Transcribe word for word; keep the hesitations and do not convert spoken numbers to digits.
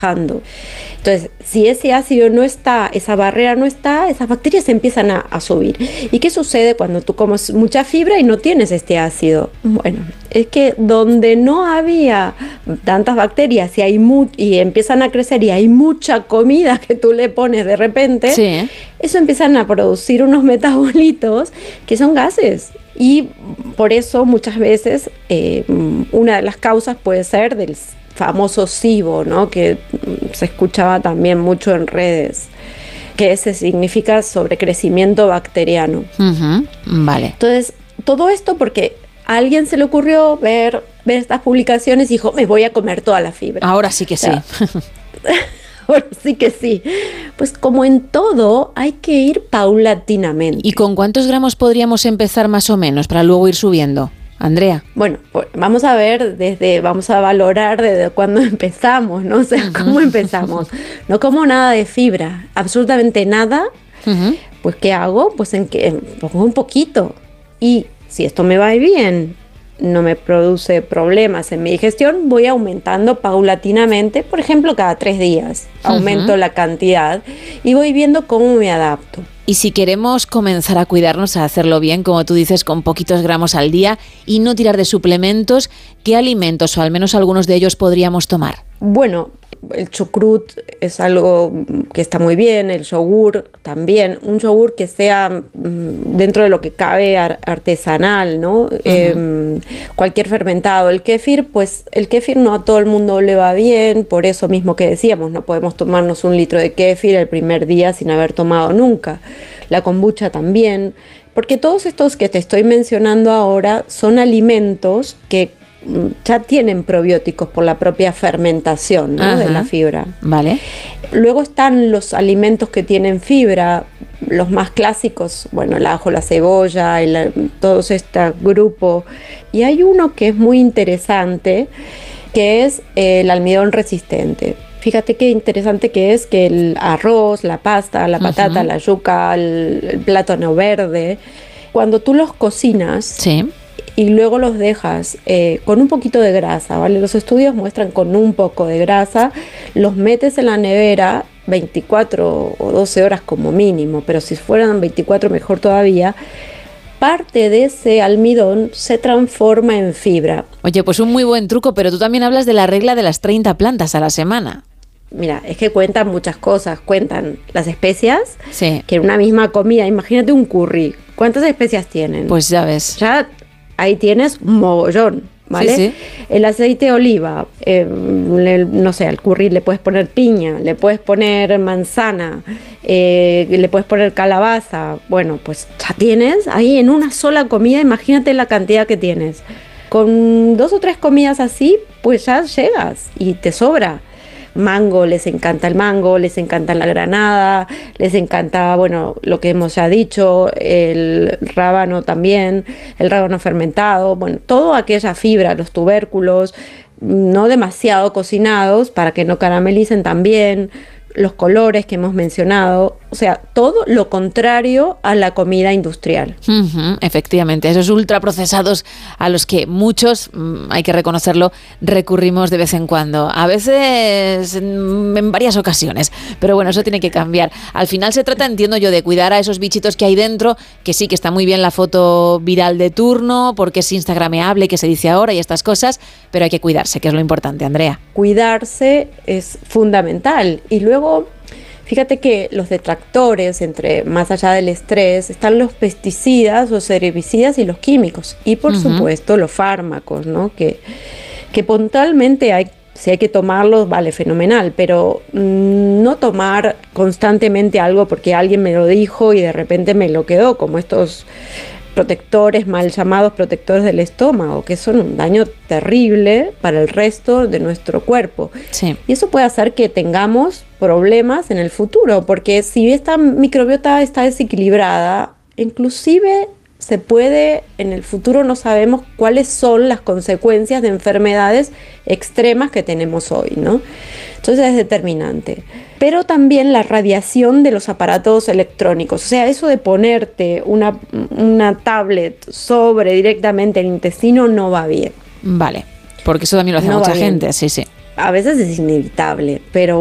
Entonces, si ese ácido no está, esa barrera no está, esas bacterias empiezan a, a subir. ¿Y qué sucede cuando tú comes mucha fibra y no tienes este ácido? Bueno, es que donde no había tantas bacterias y, hay mu- y empiezan a crecer y hay mucha comida que tú le pones de repente, sí. eso empiezan a producir unos metabolitos que son gases. Y por eso muchas veces eh, una de las causas puede ser del famoso SIBO, ¿no? Que se escuchaba también mucho en redes, que ese significa sobrecrecimiento bacteriano. Uh-huh. Vale. Entonces, todo esto porque a alguien se le ocurrió ver, ver estas publicaciones y dijo, me voy a comer toda la fibra. Ahora sí que sí. O sea, ahora sí que sí. Pues como en todo, hay que ir paulatinamente. ¿Y con cuántos gramos podríamos empezar más o menos para luego ir subiendo? Andrea. Bueno, pues vamos a ver desde, vamos a valorar desde cuándo empezamos, ¿no? O sea, uh-huh. ¿Cómo empezamos? No como nada de fibra, absolutamente nada. Uh-huh. Pues, ¿qué hago? Pues en que pongo un poquito. Y si esto me va bien, no me produce problemas en mi digestión, voy aumentando paulatinamente, por ejemplo, cada tres días. Uh-huh. Aumento la cantidad y voy viendo cómo me adapto. Y si queremos comenzar a cuidarnos, a hacerlo bien, como tú dices, con poquitos gramos al día y no tirar de suplementos, ¿qué alimentos o al menos algunos de ellos podríamos tomar? Bueno, el chucrut es algo que está muy bien, el yogur también, un yogur que sea dentro de lo que cabe artesanal, ¿no? Uh-huh. Eh, cualquier fermentado. El kéfir, pues el kéfir no a todo el mundo le va bien, por eso mismo que decíamos, no podemos tomarnos un litro de kéfir el primer día sin haber tomado nunca. La kombucha también, porque todos estos que te estoy mencionando ahora son alimentos que ya tienen probióticos por la propia fermentación, ¿no? De la fibra. Vale. Luego están los alimentos que tienen fibra, los más clásicos, bueno, el ajo, la cebolla, el, todo este grupo. Y hay uno que es muy interesante, que es el almidón resistente. Fíjate qué interesante que es que el arroz, la pasta, la patata, uh-huh. la yuca, el, el plátano verde, cuando tú los cocinas, sí. y luego los dejas eh, con un poquito de grasa, ¿vale? Los estudios muestran con un poco de grasa, los metes en la nevera veinticuatro o doce horas como mínimo, pero si fueran veinticuatro mejor todavía, parte de ese almidón se transforma en fibra. Oye, pues un muy buen truco, pero tú también hablas de la regla de las treinta plantas a la semana. Mira, es que cuentan muchas cosas, cuentan las especias, sí. que en una misma comida, imagínate un curry, ¿cuántas especias tienen? Pues ya ves. Ya ahí tienes un mogollón, ¿vale? Sí, sí. El aceite de oliva, eh, le, no sé, al curry le puedes poner piña, le puedes poner manzana, eh, le puedes poner calabaza, bueno, pues ya tienes ahí en una sola comida, imagínate la cantidad que tienes. Con dos o tres comidas así, pues ya llegas y te sobra. Mango, les encanta el mango, les encanta la granada, les encanta, bueno, lo que hemos ya dicho, el rábano también, el rábano fermentado, bueno, toda aquella fibra, los tubérculos, no demasiado cocinados para que no caramelicen también, los colores que hemos mencionado, o sea, todo lo contrario a la comida industrial. Uh-huh, efectivamente, esos ultraprocesados a los que muchos, hay que reconocerlo, recurrimos de vez en cuando, a veces en varias ocasiones, pero bueno, eso tiene que cambiar. Al final se trata, entiendo yo, de cuidar a esos bichitos que hay dentro, que sí que está muy bien la foto viral de turno, porque es instagrameable, que se dice ahora y estas cosas, pero hay que cuidarse, que es lo importante, Andrea. Cuidarse es fundamental y luego fíjate que los detractores, entre más allá del estrés, están los pesticidas, los herbicidas y los químicos. Y por uh-huh. supuesto los fármacos, ¿no? Que, que puntualmente hay, si hay que tomarlos, vale, fenomenal, pero mmm, no tomar constantemente algo porque alguien me lo dijo y de repente me lo quedó, como estos protectores mal llamados protectores del estómago, que son un daño terrible para el resto de nuestro cuerpo. Sí. Y eso puede hacer que tengamos problemas en el futuro, porque si esta microbiota está desequilibrada, inclusive se puede, en el futuro no sabemos cuáles son las consecuencias de enfermedades extremas que tenemos hoy, ¿no? Entonces es determinante. Pero también la radiación de los aparatos electrónicos, o sea, eso de ponerte una, una tablet sobre directamente el intestino no va bien. Vale, porque eso también lo hace no mucha gente, sí, sí. a veces es inevitable, pero